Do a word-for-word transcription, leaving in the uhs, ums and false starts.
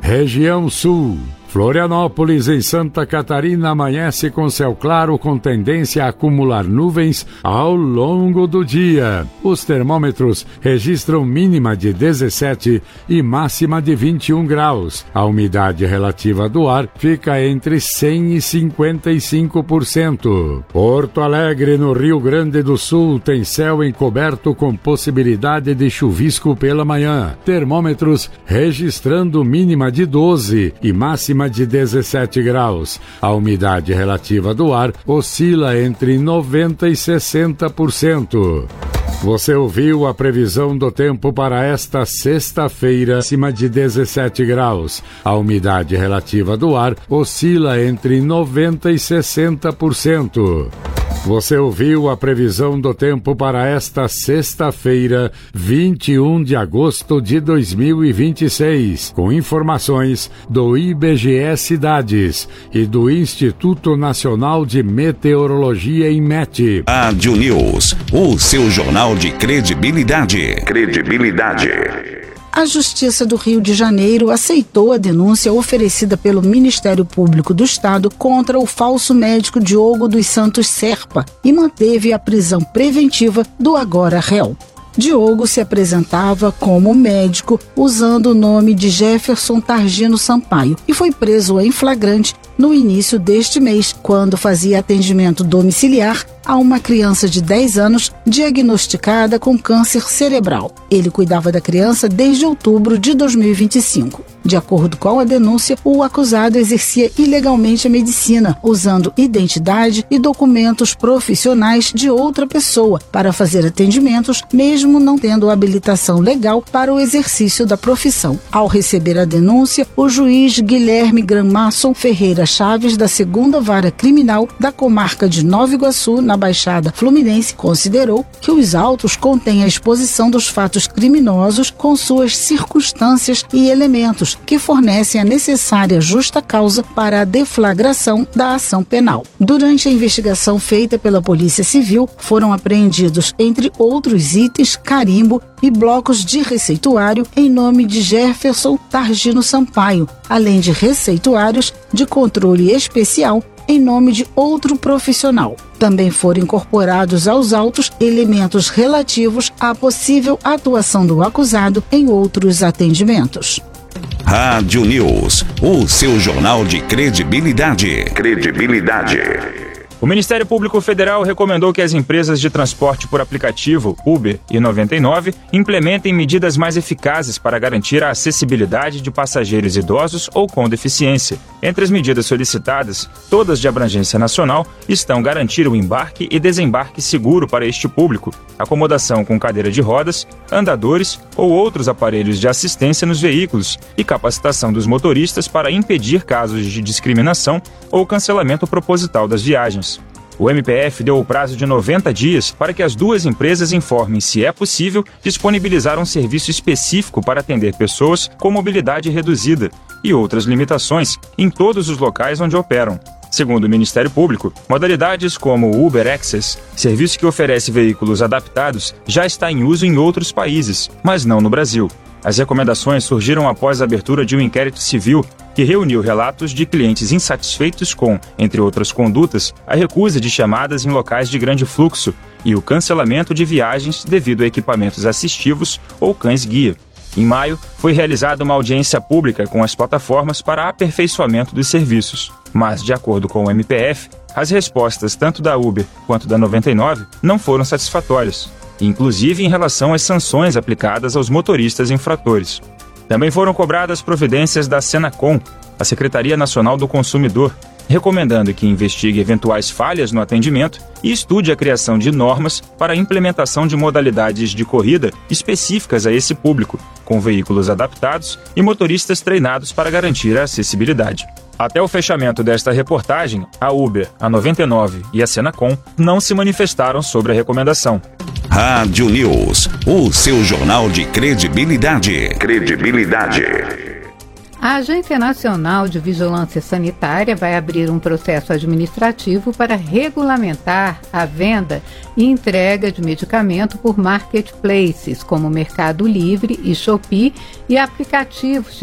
Região Sul. Florianópolis, em Santa Catarina, amanhece com céu claro com tendência a acumular nuvens ao longo do dia. Os termômetros registram mínima de dezessete e máxima de vinte e um graus. A umidade relativa do ar fica entre cem e cinquenta e cinco por cento. Porto Alegre, no Rio Grande do Sul, tem céu encoberto com possibilidade de chuvisco pela manhã. Termômetros registrando mínima de doze e máxima de dezessete graus. A umidade relativa do ar oscila entre noventa e sessenta por cento. Você ouviu a previsão do tempo para esta sexta-feira, acima de dezessete graus. A umidade relativa do ar oscila entre noventa e sessenta por cento. Você ouviu a previsão do tempo para esta sexta-feira, vinte e um de agosto de dois mil e vinte e seis, com informações do I B G E Cidades e do Instituto Nacional de Meteorologia, INMET. Rádio News, o seu jornal de credibilidade. Credibilidade. A Justiça do Rio de Janeiro aceitou a denúncia oferecida pelo Ministério Público do Estado contra o falso médico Diogo dos Santos Serpa e manteve a prisão preventiva do agora réu. Diogo se apresentava como médico usando o nome de Jefferson Targino Sampaio e foi preso em flagrante no início deste mês, quando fazia atendimento domiciliar a uma criança de dez anos diagnosticada com câncer cerebral. Ele cuidava da criança desde outubro de dois mil e vinte e cinco. De acordo com a denúncia, o acusado exercia ilegalmente a medicina, usando identidade e documentos profissionais de outra pessoa para fazer atendimentos, mesmo não tendo habilitação legal para o exercício da profissão. Ao receber a denúncia, o juiz Guilherme Granmasson Ferreira Chaves, da segunda Vara Criminal da comarca de Nova Iguaçu, na Baixada Fluminense, considerou que os autos contêm a exposição dos fatos criminosos com suas circunstâncias e elementos que fornecem a necessária justa causa para a deflagração da ação penal. Durante a investigação feita pela Polícia Civil, foram apreendidos, entre outros itens, carimbo e blocos de receituário em nome de Jefferson Targino Sampaio, além de receituários de controle especial em nome de outro profissional. Também foram incorporados aos autos elementos relativos à possível atuação do acusado em outros atendimentos. Rádio News, o seu jornal de credibilidade. Credibilidade. O Ministério Público Federal recomendou que as empresas de transporte por aplicativo, Uber e noventa e nove, implementem medidas mais eficazes para garantir a acessibilidade de passageiros idosos ou com deficiência. Entre as medidas solicitadas, todas de abrangência nacional, estão garantir o embarque e desembarque seguro para este público, acomodação com cadeira de rodas, andadores ou outros aparelhos de assistência nos veículos e capacitação dos motoristas para impedir casos de discriminação ou cancelamento proposital das viagens. O M P F deu o prazo de noventa dias para que as duas empresas informem se é possível disponibilizar um serviço específico para atender pessoas com mobilidade reduzida e outras limitações em todos os locais onde operam. Segundo o Ministério Público, modalidades como o Uber Access, serviço que oferece veículos adaptados, já está em uso em outros países, mas não no Brasil. As recomendações surgiram após a abertura de um inquérito civil que reuniu relatos de clientes insatisfeitos com, entre outras condutas, a recusa de chamadas em locais de grande fluxo e o cancelamento de viagens devido a equipamentos assistivos ou cães-guia. Em maio, foi realizada uma audiência pública com as plataformas para aperfeiçoamento dos serviços. Mas, de acordo com o M P F, as respostas tanto da Uber quanto da noventa e nove não foram satisfatórias, inclusive em relação às sanções aplicadas aos motoristas infratores. Também foram cobradas providências da Senacom, a Secretaria Nacional do Consumidor, recomendando que investigue eventuais falhas no atendimento e estude a criação de normas para a implementação de modalidades de corrida específicas a esse público, com veículos adaptados e motoristas treinados para garantir a acessibilidade. Até o fechamento desta reportagem, a Uber, a noventa e nove e a Senacom não se manifestaram sobre a recomendação. Rádio News, o seu jornal de credibilidade. Credibilidade. A Agência Nacional de Vigilância Sanitária vai abrir um processo administrativo para regulamentar a venda e entrega de medicamento por marketplaces, como Mercado Livre e Shopee, e aplicativos